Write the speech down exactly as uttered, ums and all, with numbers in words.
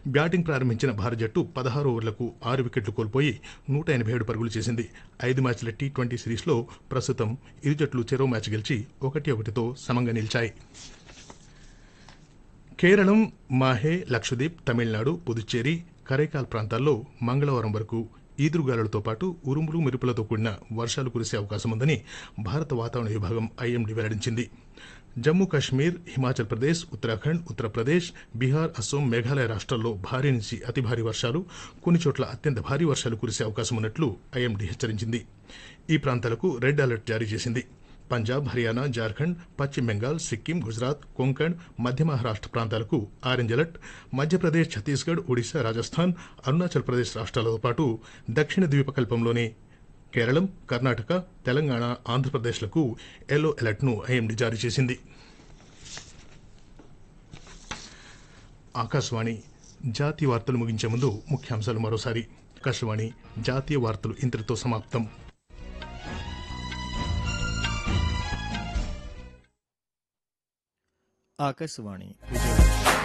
Batting ప్రారంభించిన భారత జట్టు పదహారు ఓవర్లకు ఆరు వికెట్లు కోల్పోయి నూట ఎనభై ఏడు పరుగులు చేసింది. ఐదు మ్యాచ్ల టీ ట్వంటీ సిరీస్లో ప్రస్తుతం ఇరు జట్లు చెరో మ్యాచ్ గెలిచి ఒకటి ఒకటితో సమంగా నిలిచాయి. కేరళం, మాహే, లక్షద్వీప్, తమిళనాడు, పుదుచ్చేరి, కరైకాల్ ప్రాంతాల్లో మంగళవారం వరకు ఈదురుగాలులతో పాటు ఉరుములు మెరుపులతో కూడిన వర్షాలు కురిసే అవకాశం ఉందని భారత వాతావరణ విభాగం ఐఎండీ వెల్లడించింది. జమ్మూ కాశ్మీర్, హిమాచల్ ప్రదేశ్, ఉత్తరాఖండ్, ఉత్తరప్రదేశ్, బీహార్, అస్సోం, మేఘాలయ రాష్ట్రాల్లో భారీ నుంచి అతి భారీ వర్షాలు, కొన్ని చోట్ల అత్యంత భారీ వర్షాలు కురిసే అవకాశం ఉన్నట్లు ఐఎండీ హెచ్చరించింది. ఈ ప్రాంతాలకు రెడ్ అలర్ట్ జారీ చేసింది. పంజాబ్, హర్యానా, జార్ఖండ్, పశ్చిమ బెంగాల్, సిక్కిం, గుజరాత్, కొంకణ్, మధ్య మహారాష్ట్ర ప్రాంతాలకు ఆరెంజ్ అలర్ట్, మధ్యప్రదేశ్, ఛత్తీస్గఢ్, ఒడిశా, రాజస్థాన్, అరుణాచల్ ప్రదేశ్ రాష్ట్రాలతో పాటు దక్షిణ ద్వీపకల్పంలోని కేరళం, కర్ణాటక, తెలంగాణ, ఆంధ్రప్రదేశ్లకు ఎల్లో అలర్ట్ను ఐఎండీ జారీ చేసింది. ఆకాశవాణి జాతీయ వార్తలు ముగించే ముందు ముఖ్యాంశాలు మరోసారి. ఆకాశవాణి జాతీయ వార్తలు ఇంతటితో సమాప్తం. ఆకాశవాణి విజయవాడ